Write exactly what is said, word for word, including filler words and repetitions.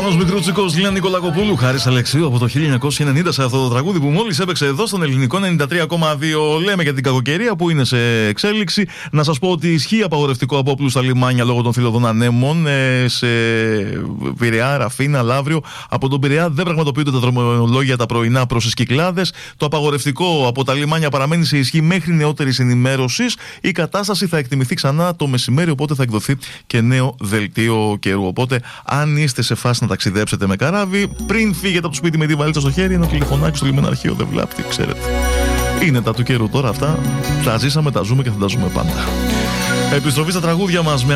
Θάνος Μικρούτσικος, Λίνα Νικολακοπούλου, Χάρης Αλεξίου από το χίλια εννιακόσια ενενήντα σε αυτό το τραγούδι που μόλις έπαιξε εδώ στον ελληνικό ενενήντα τρία κόμμα δύο. Λέμε για την κακοκαιρία που είναι σε εξέλιξη. Να σας πω ότι ισχύει απαγορευτικό απόπλου στα λιμάνια λόγω των φυλωδών ανέμων σε Πειραιά, Ραφίνα, Λαύριο. Από τον Πειραιά δεν πραγματοποιούνται τα δρομολόγια τα πρωινά προς τις Κυκλάδες. Το απαγορευτικό από τα λιμάνια παραμένει σε ισχύ μέχρι νεότερης ενημέρωσης. Η κατάσταση θα εκτιμηθεί ξανά το μεσημέρι, οπότε θα εκδοθεί και νέο δελτίο καιρού. Οπότε, αν είστε σε φάση να ταξιδέψετε με καράβι, πριν φύγετε από το σπίτι με τη βαλίτσα στο χέρι, ένα τηλεφωνάκι στο λιμεναρχείο δεν βλάπτει, ξέρετε. Είναι τα του καιρού τώρα αυτά. Τα ζήσαμε, τα ζούμε και θα τα ζούμε πάντα. Επιστροφή στα τραγούδια μας με